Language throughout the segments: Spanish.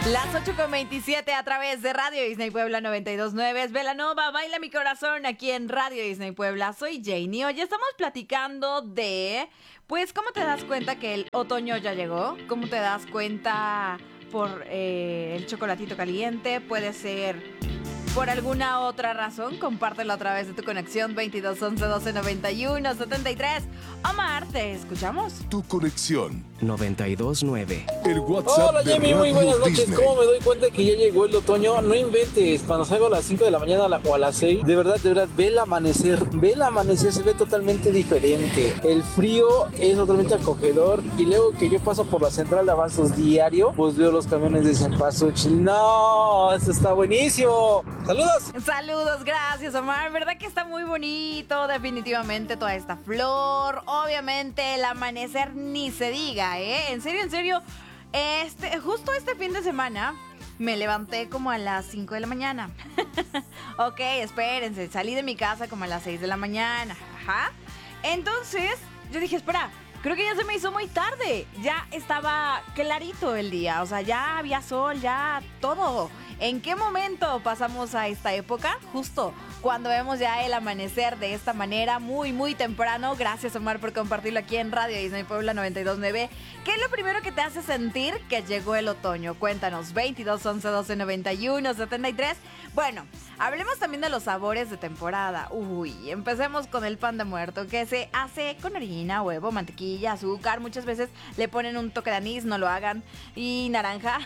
Las 8:27 a través de Radio Disney Puebla 92.9. Es Belanova, baila mi corazón aquí en Radio Disney Puebla. Soy Janie. Hoy estamos platicando de, pues, ¿cómo te das cuenta que el otoño ya llegó? ¿Cómo te das cuenta por el chocolatito caliente? Puede ser por alguna otra razón. Compártelo a través de tu conexión 22 11 12 91 73. Omar, te escuchamos. Tu conexión 92.9. El WhatsApp. Hola de Jamie, muy Radio buenas noches. Disney. ¿Cómo me doy cuenta que ya llegó el otoño? No inventes, cuando salgo a las 5 de la mañana o a las 6, de verdad, ve el amanecer, se ve totalmente diferente. El frío es totalmente acogedor y luego que yo paso por la central de avanzos diario, pues veo los camiones de Cempasúchil. ¡No! ¡Eso está buenísimo! ¡Saludos! Saludos, gracias Omar, verdad que está muy bonito, definitivamente toda esta flor, obviamente el amanecer ni se diga, en serio, justo este fin de semana me levanté como a las 5 de la mañana, ok, espérense, salí de mi casa como a las 6 de la mañana, ajá, entonces yo dije, espera, creo que ya se me hizo muy tarde, ya estaba clarito el día, o sea, ya había sol, ya todo. ¿En qué momento pasamos a esta época? Justo cuando vemos ya el amanecer de esta manera, muy, muy temprano. Gracias, Omar, por compartirlo aquí en Radio Disney Puebla 92.9. ¿Qué es lo primero que te hace sentir que llegó el otoño? Cuéntanos, 22 11 12 91 73. Bueno, hablemos también de los sabores de temporada. Uy, empecemos con el pan de muerto, que se hace con harina, huevo, mantequilla, azúcar. Muchas veces le ponen un toque de anís, no lo hagan. Y naranja.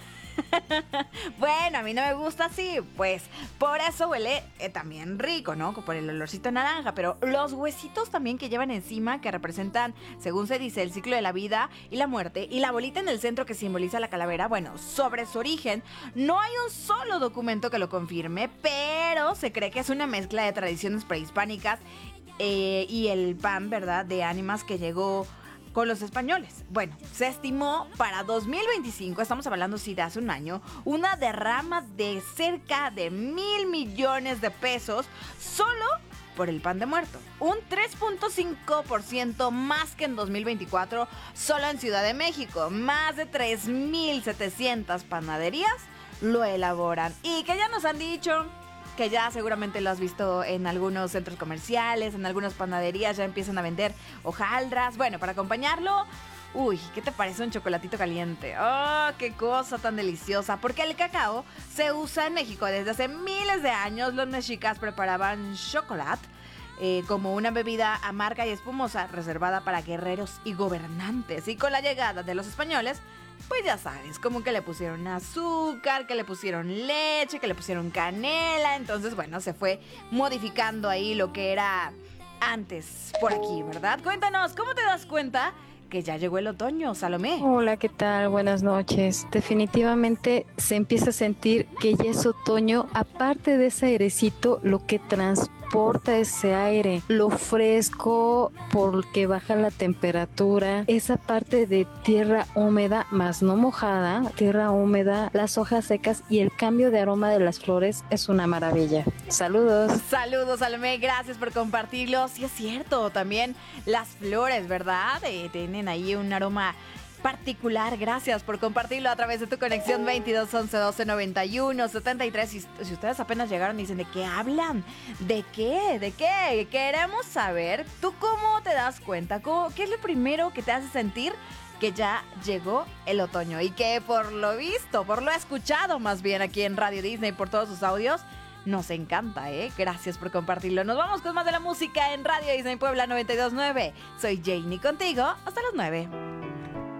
Bueno, a mí no me gusta así, pues por eso huele también rico, ¿no? Por el olorcito de naranja, pero los huesitos también que llevan encima, que representan, según se dice, el ciclo de la vida y la muerte, y la bolita en el centro que simboliza la calavera, bueno, sobre su origen, no hay un solo documento que lo confirme, pero se cree que es una mezcla de tradiciones prehispánicas y el pan, ¿verdad?, de ánimas que llegó con los españoles. Bueno, se estimó para 2025, estamos hablando sí de hace un año, una derrama de cerca de 1,000 millones de pesos solo por el pan de muerto. Un 3.5% más que en 2024 solo en Ciudad de México. Más de 3,700 panaderías lo elaboran. Y que ya nos han dicho que ya seguramente lo has visto en algunos centros comerciales, en algunas panaderías ya empiezan a vender hojaldras. Bueno, para acompañarlo, uy, ¿qué te parece un chocolatito caliente? ¡Oh, qué cosa tan deliciosa! Porque el cacao se usa en México desde hace miles de años. Los mexicas preparaban chocolate como una bebida amarga y espumosa reservada para guerreros y gobernantes. Y con la llegada de los españoles, pues ya sabes, como que le pusieron azúcar, que le pusieron leche, que le pusieron canela. Entonces, bueno, se fue modificando ahí lo que era antes por aquí, ¿verdad? Cuéntanos, ¿cómo te das cuenta que ya llegó el otoño, Salomé? Hola, ¿qué tal? Buenas noches. Definitivamente se empieza a sentir que ya es otoño. Aparte de ese airecito, lo que transporta ese aire, lo fresco porque baja la temperatura, esa parte de tierra húmeda, más no mojada, tierra húmeda, las hojas secas y el cambio de aroma de las flores es una maravilla. Saludos. Saludos, Salomé, gracias por compartirlo. Sí es cierto, también las flores, ¿verdad? Tienen ahí un aroma particular. Gracias por compartirlo a través de tu conexión 22 11 12 91 73. Si ustedes apenas llegaron y dicen, ¿de qué hablan? ¿De qué? ¿De qué? Queremos saber, ¿tú cómo te das cuenta? ¿Qué es lo primero que te hace sentir que ya llegó el otoño? Y que por lo visto, por lo escuchado más bien aquí en Radio Disney, por todos sus audios, nos encanta, Gracias por compartirlo. Nos vamos con más de la música en Radio Disney Puebla 92.9. Soy Janie contigo hasta las 9.